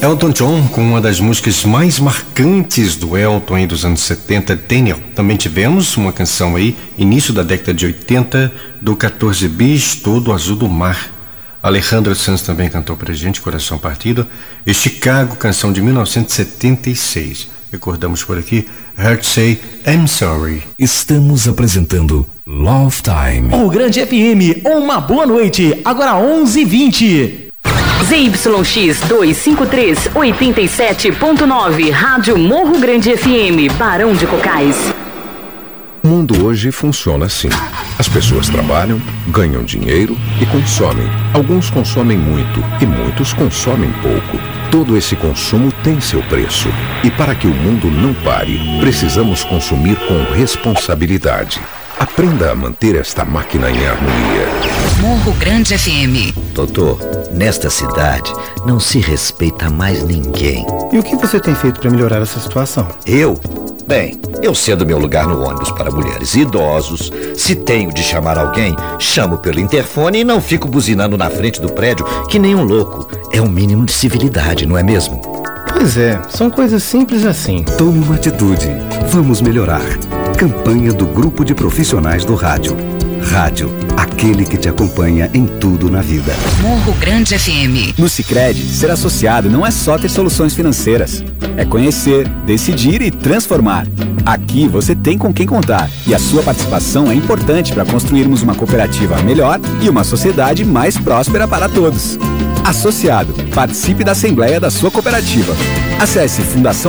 Elton John, com uma das músicas mais marcantes do Elton aí dos anos 70, Daniel. Também tivemos uma canção aí, início da década de 80, do 14 Bis, Todo Azul do Mar. Alejandro Sanz também cantou pra gente, Coração Partido. E Chicago, canção de 1976. Recordamos por aqui, Heart Say I'm Sorry. Estamos apresentando Love Time. O Grande FM, uma boa noite, agora 11h20. ZYX 253, 87.9, Rádio Morro Grande FM, Barão de Cocais. O mundo hoje funciona assim. As pessoas trabalham, ganham dinheiro e consomem. Alguns consomem muito e muitos consomem pouco. Todo esse consumo tem seu preço. E para que o mundo não pare, precisamos consumir com responsabilidade. Aprenda a manter esta máquina em harmonia. Morro Grande FM. Doutor, nesta cidade não se respeita mais ninguém. E o que você tem feito para melhorar essa situação? Eu? Bem, eu cedo meu lugar no ônibus para mulheres e idosos. Se tenho de chamar alguém, chamo pelo interfone e não fico buzinando na frente do prédio que nem um louco. É o mínimo de civilidade, não é mesmo? Pois é, são coisas simples assim. Tome uma atitude. Vamos melhorar. Campanha do Grupo de Profissionais do Rádio. Rádio, aquele que te acompanha em tudo na vida. Morro Grande FM. No Sicredi, ser associado não é só ter soluções financeiras. É conhecer, decidir e transformar. Aqui você tem com quem contar e a sua participação é importante para construirmos uma cooperativa melhor e uma sociedade mais próspera para todos. Associado, participe da Assembleia da sua cooperativa. Acesse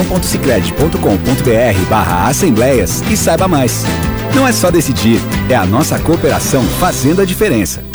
fundação.sicredi.com.br/assembleias e saiba mais. Não é só decidir, é a nossa cooperação fazendo a diferença.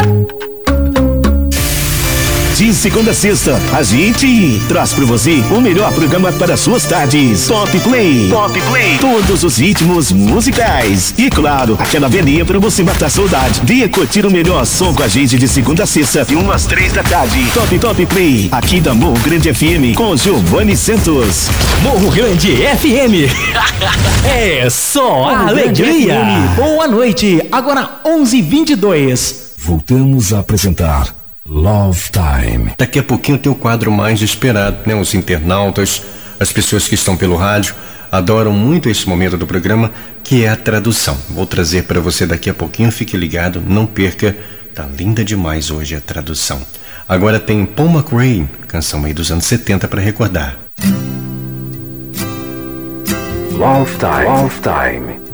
De segunda a sexta, a gente traz pra você o melhor programa para suas tardes. Top Play. Top Play. Todos os ritmos musicais. E claro, aquela velhinha pra você matar saudade. Venha curtir o melhor som com a gente de segunda a sexta, de 1 às 3 da tarde. Top Play, aqui da Morro Grande FM, com Giovanni Santos. Morro Grande FM. É só Morro alegria. FM. Boa noite, agora 11h22. Voltamos a apresentar Love Time. Daqui a pouquinho tem o quadro mais esperado, né? Os internautas, as pessoas que estão pelo rádio, adoram muito esse momento do programa, que é a tradução. Vou trazer para você daqui a pouquinho, fique ligado, não perca, tá linda demais hoje a tradução. Agora tem Paul McRae, canção aí dos anos 70 para recordar. Love Time. Love Time.